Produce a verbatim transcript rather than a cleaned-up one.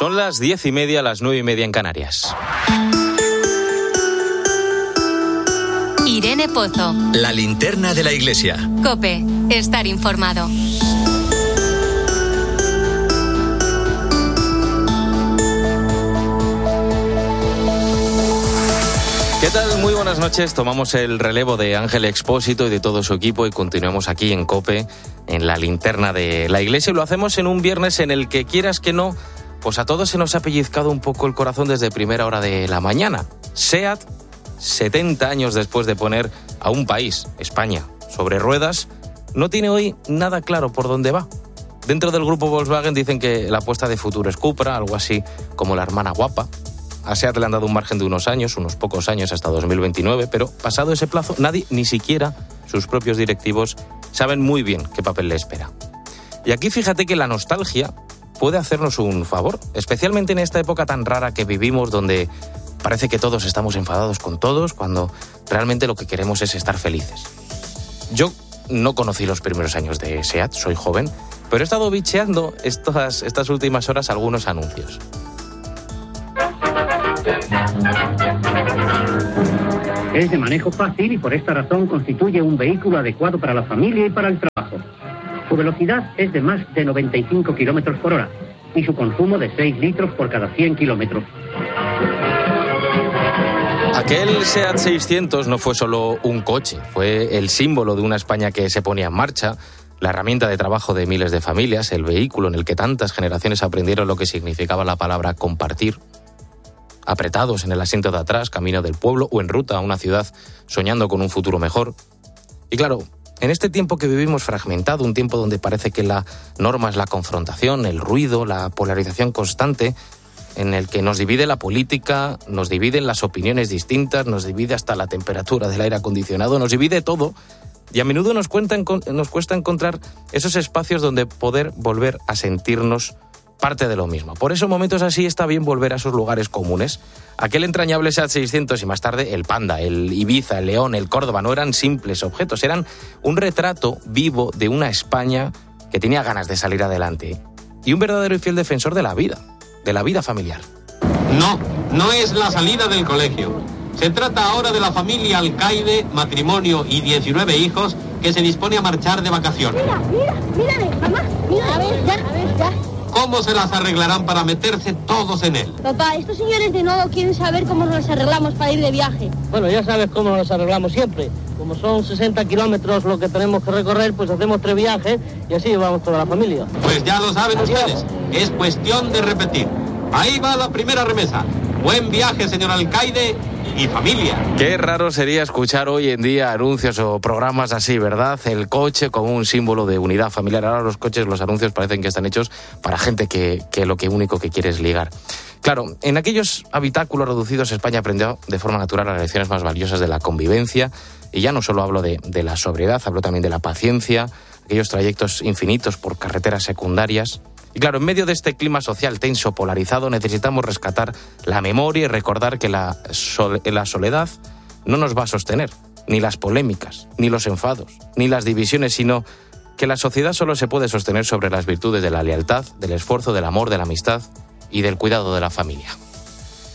Son las diez y media, las nueve y media en Canarias. Irene Pozo. La linterna de la iglesia. COPE. Estar informado. ¿Qué tal? Muy buenas noches. Tomamos el relevo de Ángel Expósito y de todo su equipo y continuamos aquí en COPE, en la linterna de la iglesia. Y lo hacemos en un viernes en el que, quieras que no, pues a todos se nos ha pellizcado un poco el corazón desde primera hora de la mañana. SEAT, setenta años después de poner a un país, España, sobre ruedas, no tiene hoy nada claro por dónde va. Dentro del grupo Volkswagen dicen que la apuesta de futuro es Cupra, algo así como la hermana guapa. A SEAT le han dado un margen de unos años, unos pocos años, hasta dos mil veintinueve, pero pasado ese plazo, nadie, ni siquiera sus propios directivos, saben muy bien qué papel le espera. Y aquí fíjate que la nostalgia puede hacernos un favor, especialmente en esta época tan rara que vivimos, donde parece que todos estamos enfadados con todos, cuando realmente lo que queremos es estar felices. Yo no conocí los primeros años de SEAT, soy joven, pero he estado bicheando estas, estas últimas horas algunos anuncios. Es de manejo fácil y por esta razón constituye un vehículo adecuado para la familia y para el trabajo. Su velocidad es de más de noventa y cinco kilómetros por hora y su consumo de seis litros por cada cien kilómetros. Aquel SEAT seiscientos no fue solo un coche, fue el símbolo de una España que se ponía en marcha, la herramienta de trabajo de miles de familias, el vehículo en el que tantas generaciones aprendieron lo que significaba la palabra compartir. Apretados en el asiento de atrás, camino del pueblo o en ruta a una ciudad soñando con un futuro mejor. Y claro, en este tiempo que vivimos fragmentado, un tiempo donde parece que la norma es la confrontación, el ruido, la polarización constante, en el que nos divide la política, nos dividen las opiniones distintas, nos divide hasta la temperatura del aire acondicionado, nos divide todo, y a menudo nos, cuenta, nos cuesta encontrar esos espacios donde poder volver a sentirnos parte de lo mismo. Por eso, en momentos así, está bien volver a esos lugares comunes. Aquel entrañable SEAT seiscientos y más tarde el Panda, el Ibiza, el León, el Córdoba, no eran simples objetos, eran un retrato vivo de una España que tenía ganas de salir adelante y un verdadero y fiel defensor de la vida, de la vida familiar. No, no es la salida del colegio. Se trata ahora de la familia Alcaide, matrimonio y diecinueve hijos, que se dispone a marchar de vacaciones. Mira, mira, mírame, mamá, mira, a ver, ya, a ver, ya. ¿Cómo se las arreglarán para meterse todos en él? Papá, estos señores de nuevo quieren saber cómo nos las arreglamos para ir de viaje. Bueno, ya sabes cómo nos las arreglamos siempre. Como son sesenta kilómetros lo que tenemos que recorrer, pues hacemos tres viajes y así vamos toda la familia. Pues ya lo saben ustedes, es cuestión de repetir. Ahí va la primera remesa. Buen viaje, señor Alcaide y familia. Qué raro sería escuchar hoy en día anuncios o programas así, ¿verdad? El coche como un símbolo de unidad familiar. Ahora los coches, los anuncios parecen que están hechos para gente que, que lo que único que quiere es ligar. Claro, en aquellos habitáculos reducidos España aprendió de forma natural las lecciones más valiosas de la convivencia. Y ya no solo hablo de, de la sobriedad, hablo también de la paciencia, aquellos trayectos infinitos por carreteras secundarias. Y claro, en medio de este clima social tenso, polarizado, necesitamos rescatar la memoria y recordar que la, sol- la soledad no nos va a sostener, ni las polémicas, ni los enfados, ni las divisiones, sino que la sociedad solo se puede sostener sobre las virtudes de la lealtad, del esfuerzo, del amor, de la amistad y del cuidado de la familia.